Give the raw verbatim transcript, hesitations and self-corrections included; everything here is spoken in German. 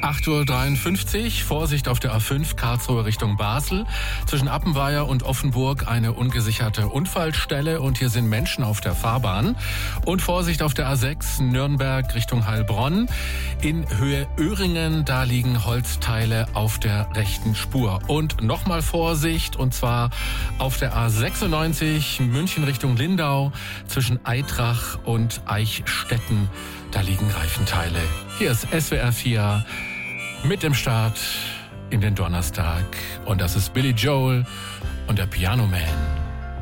acht Uhr dreiundfünfzig, Vorsicht auf der A fünf Karlsruhe Richtung Basel. Zwischen Appenweier und Offenburg eine ungesicherte Unfallstelle und hier sind Menschen auf der Fahrbahn. Und Vorsicht auf der A sechs Nürnberg Richtung Heilbronn. In Höhe Öhringen, da liegen Holzteile auf der rechten Spur. Und nochmal Vorsicht, und zwar auf der A sechsundneunzig München Richtung Lindau zwischen Eitrach und Eichstätten. Da liegen Reifenteile. Hier ist S W R vier mit dem Start in den Donnerstag. Und das ist Billy Joel und der Piano Man.